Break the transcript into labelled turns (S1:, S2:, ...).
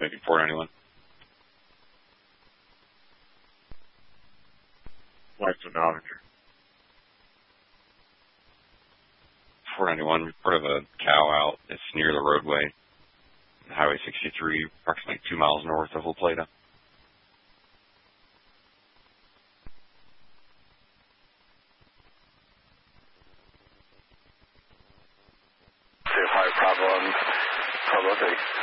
S1: making 491.
S2: Flight to Novinger.
S1: 491, report of a cow out. It's near the roadway, Highway 63, approximately 2 miles north of La Plata.
S3: Bravo 3.